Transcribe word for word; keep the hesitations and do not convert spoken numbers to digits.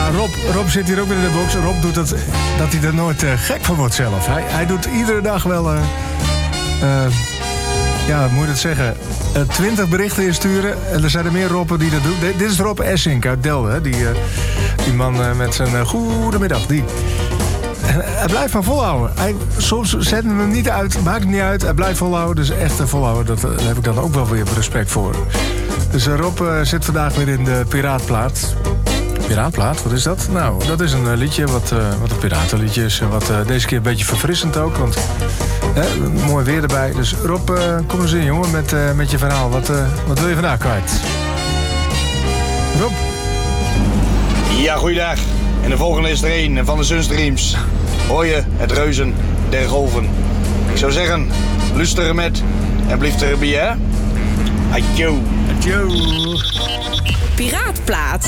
Ja, Rob, Rob zit hier ook weer in de box. Rob doet dat, dat hij er nooit uh, gek van wordt zelf. Hij, hij doet iedere dag wel... Uh, uh, ja, hoe moet je het zeggen? twintig uh, berichten insturen. En er zijn er meer Robben die dat doen. De, dit is Rob Essink uit Delden. Hè? Die, uh, die man uh, met zijn uh, goedemiddag. Die... En hij blijft maar volhouden. Hij, soms zetten we hem niet uit, maakt het niet uit. Hij blijft volhouden, dus echt volhouden. Dat, daar heb ik dan ook wel weer respect voor. Dus Rob uh, zit vandaag weer in de Piraatplaat. Piraatplaat, wat is dat? Nou, dat is een uh, liedje, wat, uh, wat een piratenliedje is. Wat uh, deze keer een beetje verfrissend ook, want uh, mooi weer erbij. Dus Rob, uh, kom eens in, jongen, met, uh, met je verhaal. Wat, uh, wat wil je vandaag kwijt? Rob? Ja, goeiedag. En de volgende is er een van de Sunstreams. Hoor je het reuzen der golven. Ik zou zeggen, luisteren met en blijf erbij, hè? Adjo. Adjo. Piraatplaat.